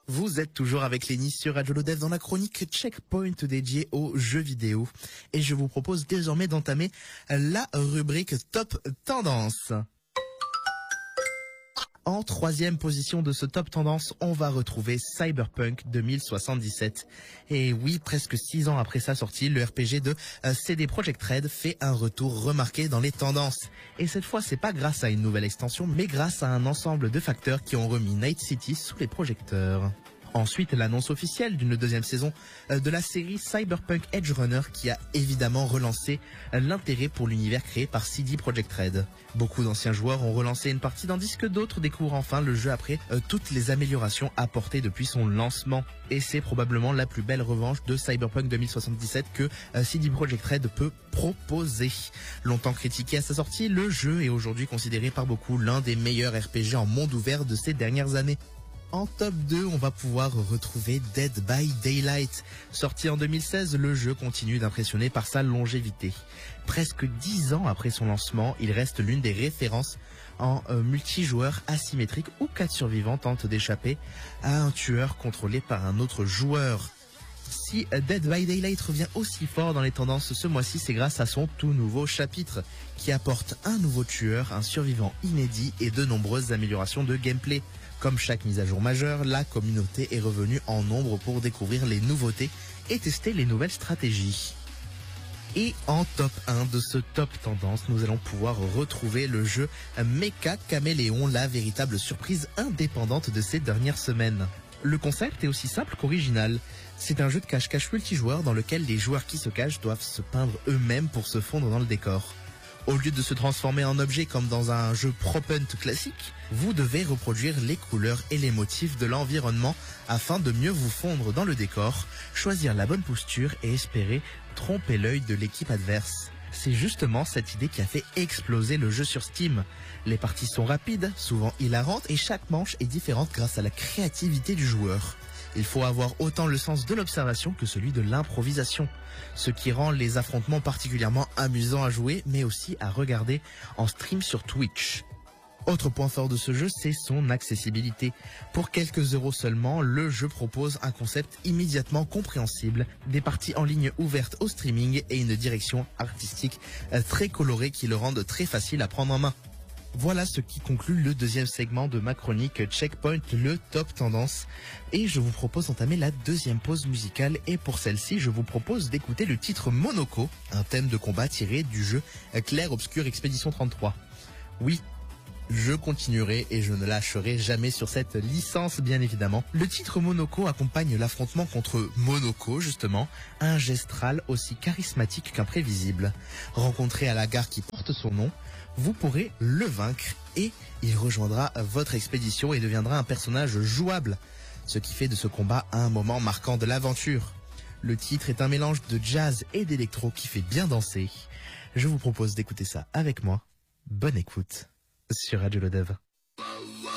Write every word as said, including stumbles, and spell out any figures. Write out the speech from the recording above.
Vous êtes toujours avec Lenny sur Radio Lodev dans la chronique Checkpoint dédiée aux jeux vidéo. Et je vous propose désormais d'entamer la rubrique Top Tendance. En troisième position de ce top tendance, on va retrouver Cyberpunk deux mille soixante-dix-sept. Et oui, presque six ans après sa sortie, le R P G de C D Projekt Red fait un retour remarqué dans les tendances. Et cette fois, c'est pas grâce à une nouvelle extension, mais grâce à un ensemble de facteurs qui ont remis Night City sous les projecteurs. Ensuite, l'annonce officielle d'une deuxième saison de la série Cyberpunk Edge Runner qui a évidemment relancé l'intérêt pour l'univers créé par C D Projekt Red. Beaucoup d'anciens joueurs ont relancé une partie tandis que d'autres découvrent enfin le jeu après euh, toutes les améliorations apportées depuis son lancement. Et c'est probablement la plus belle revanche de Cyberpunk deux mille soixante-dix-sept que euh, C D Projekt Red peut proposer. Longtemps critiqué à sa sortie, le jeu est aujourd'hui considéré par beaucoup l'un des meilleurs R P G en monde ouvert de ces dernières années. En top deux, on va pouvoir retrouver Dead by Daylight. Sorti en deux mille seize, le jeu continue d'impressionner par sa longévité. Presque dix ans après son lancement, il reste l'une des références en euh, multijoueur asymétrique où quatre survivants tentent d'échapper à un tueur contrôlé par un autre joueur. Si Dead by Daylight revient aussi fort dans les tendances ce mois-ci, c'est grâce à son tout nouveau chapitre qui apporte un nouveau tueur, un survivant inédit et de nombreuses améliorations de gameplay. Comme chaque mise à jour majeure, la communauté est revenue en nombre pour découvrir les nouveautés et tester les nouvelles stratégies. Et en top un de ce top tendance, nous allons pouvoir retrouver le jeu Mecha Caméléon, la véritable surprise indépendante de ces dernières semaines. Le concept est aussi simple qu'original. C'est un jeu de cache-cache multijoueur dans lequel les joueurs qui se cachent doivent se peindre eux-mêmes pour se fondre dans le décor. Au lieu de se transformer en objet comme dans un jeu prop-hunt classique, vous devez reproduire les couleurs et les motifs de l'environnement afin de mieux vous fondre dans le décor, choisir la bonne posture et espérer tromper l'œil de l'équipe adverse. C'est justement cette idée qui a fait exploser le jeu sur Steam. Les parties sont rapides, souvent hilarantes et chaque manche est différente grâce à la créativité du joueur. Il faut avoir autant le sens de l'observation que celui de l'improvisation, ce qui rend les affrontements particulièrement amusants à jouer, mais aussi à regarder en stream sur Twitch. Autre point fort de ce jeu, c'est son accessibilité. Pour quelques euros seulement, le jeu propose un concept immédiatement compréhensible, des parties en ligne ouvertes au streaming et une direction artistique très colorée qui le rendent très facile à prendre en main. Voilà ce qui conclut le deuxième segment de ma chronique Checkpoint, le top tendance. Et je vous propose d'entamer la deuxième pause musicale. Et pour celle-ci, je vous propose d'écouter le titre Monoko, un thème de combat tiré du jeu Clair Obscur Expédition trente-trois. Oui, je continuerai et je ne lâcherai jamais sur cette licence, bien évidemment. Le titre Monoko accompagne l'affrontement contre Monoko, justement, un gestral aussi charismatique qu'imprévisible. Rencontré à la gare qui porte son nom, vous pourrez le vaincre et il rejoindra votre expédition et deviendra un personnage jouable, ce qui fait de ce combat un moment marquant de l'aventure. Le titre est un mélange de jazz et d'électro qui fait bien danser. Je vous propose d'écouter ça avec moi. Bonne écoute sur Radio Lodev.